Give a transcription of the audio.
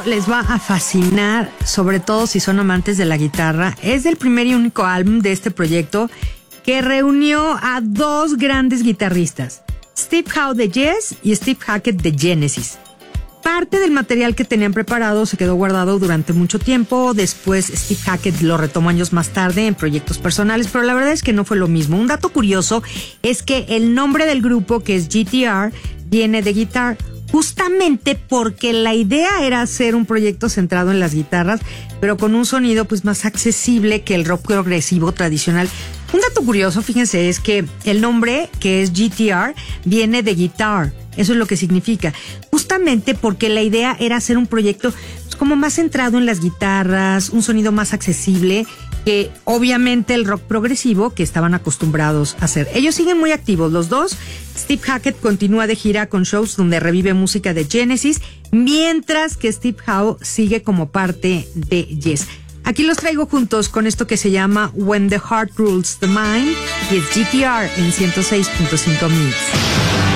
les va a fascinar, sobre todo si son amantes de la guitarra. Es el primer y único álbum de este proyecto que reunió a dos grandes guitarristas, Steve Howe de Yes y Steve Hackett de Genesis. Parte del material que tenían preparado se quedó guardado durante mucho tiempo. Después Steve Hackett lo retomó años más tarde en proyectos personales, pero la verdad es que no fue lo mismo. Un dato curioso es que el nombre del grupo, que es GTR, viene de guitar, justamente porque la idea era hacer un proyecto centrado en las guitarras, pero con un sonido pues más accesible que el rock progresivo tradicional. Un dato curioso, fíjense, es que el nombre, que es GTR, viene de guitar. Eso es lo que significa. Justamente porque la idea era hacer un proyecto pues, como más centrado en las guitarras, un sonido más accesible que obviamente el rock progresivo que estaban acostumbrados a hacer. Ellos siguen muy activos, los dos. Steve Hackett continúa de gira con shows donde revive música de Genesis, mientras que Steve Howe sigue como parte de Yes. Aquí los traigo juntos con esto que se llama When the Heart Rules the Mind, y es GTR en 106.5 Mix.